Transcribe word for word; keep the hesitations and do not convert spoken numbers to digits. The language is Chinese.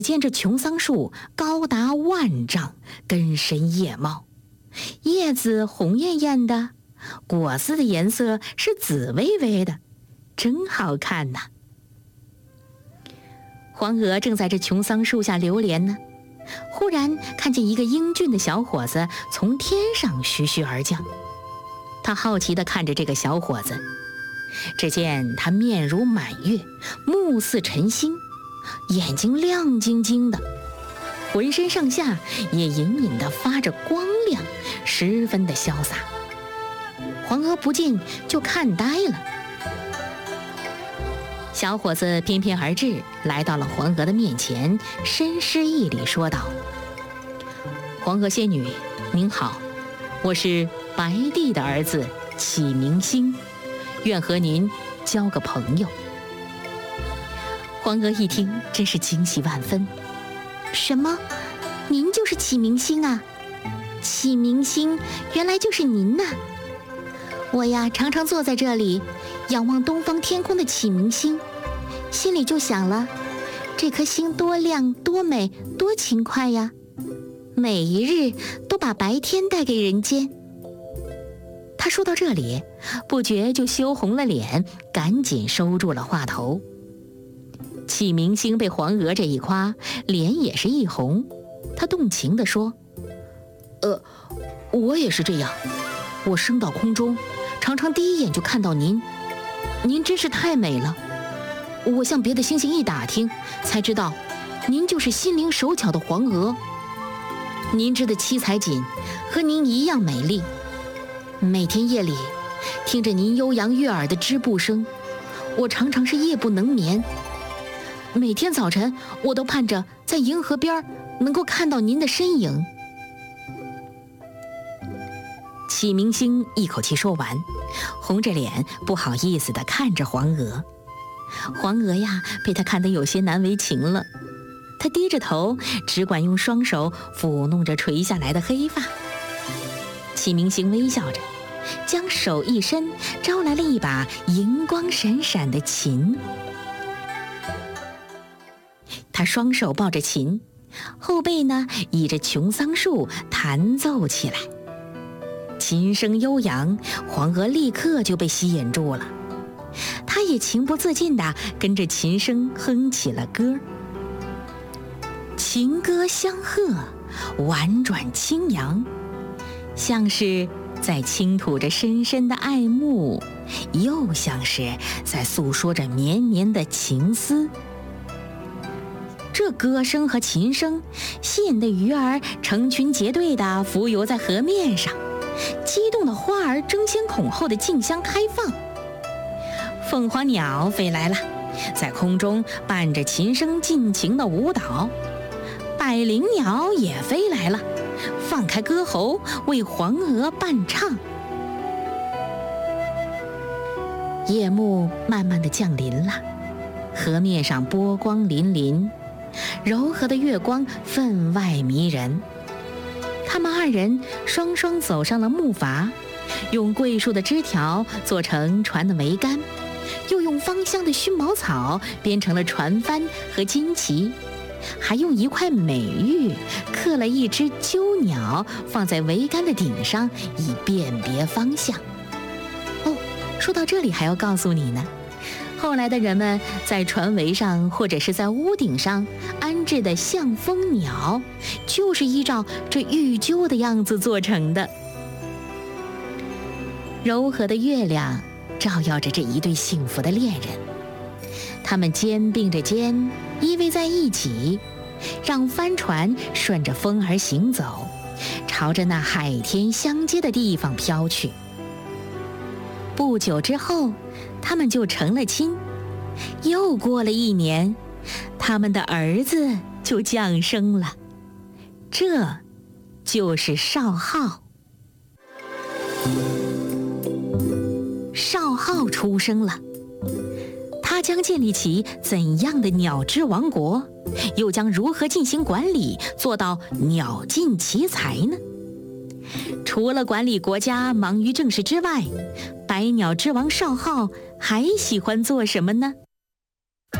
见这琼桑树高达万丈，根深叶茂，叶子红艳艳的，果子的颜色是紫微微的，真好看呐。黄娥正在这琼桑树下流连呢，忽然看见一个英俊的小伙子从天上徐徐而降。他好奇地看着这个小伙子，只见他面如满月，目似晨星，眼睛亮晶晶的，浑身上下也隐隐地发着光亮，十分的潇洒。黄娥不禁就看呆了。小伙子翩翩而至，来到了黄娥的面前，深施一礼，说道：黄娥仙女您好，我是白帝的儿子启明星，愿和您交个朋友。黄娥一听，真是惊喜万分。什么？您就是启明星啊？启明星，原来就是您呐！我呀，常常坐在这里，仰望东方天空的启明星，心里就想了，这颗星多亮、多美、多勤快呀！每一日都把白天带给人间。他说到这里，不觉就羞红了脸，赶紧收住了话头。启明星被黄娥这一夸，脸也是一红，他动情地说：呃，我也是这样，我升到空中，常常第一眼就看到您，您真是太美了。我向别的星星一打听，才知道您就是心灵手巧的黄娥。您织的七彩锦和您一样美丽，每天夜里听着您悠扬悦耳的织布声，我常常是夜不能眠。每天早晨我都盼着在银河边能够看到您的身影。启明星一口气说完，红着脸不好意思地看着黄娥。黄娥呀，被他看得有些难为情了，她低着头，只管用双手抚弄着垂下来的黑发。启明星微笑着，将手一伸，招来了一把银光闪闪的琴。他双手抱着琴，后背呢倚着琼桑树弹奏起来。琴声悠扬，黄娥立刻就被吸引住了，她也情不自禁地跟着琴声哼起了歌。情歌相和，婉转轻扬，像是在倾吐着深深的爱慕，又像是在诉说着绵绵的情思。这歌声和琴声吸引的鱼儿成群结队地浮游在河面上，激动的花儿争先恐后地竞相开放。凤凰鸟飞来了，在空中伴着琴声尽情的舞蹈。百灵鸟也飞来了，放开歌喉为黄娥伴唱。夜幕慢慢地降临了，河面上波光粼粼，柔和的月光分外迷人。他们二人双双走上了木筏，用桂树的枝条做成船的桅杆，又用芳香的熏茅草编成了船帆和旌旗，还用一块美玉刻了一只鸠鸟放在桅杆的顶上，以辨别方向。哦，说到这里还要告诉你呢，后来的人们在船桅上或者是在屋顶上安置的象蜂鸟，就是依照这玉鸠的样子做成的。柔和的月亮照耀着这一对幸福的恋人，他们肩并着肩依偎在一起，让帆船顺着风儿行走，朝着那海天相接的地方飘去。不久之后，他们就成了亲。又过了一年，他们的儿子就降生了，这就是少昊。少昊出生了，他将建立起怎样的鸟之王国，又将如何进行管理，做到鸟尽其才呢？除了管理国家忙于政事之外，百鸟之王少昊还喜欢做什么呢？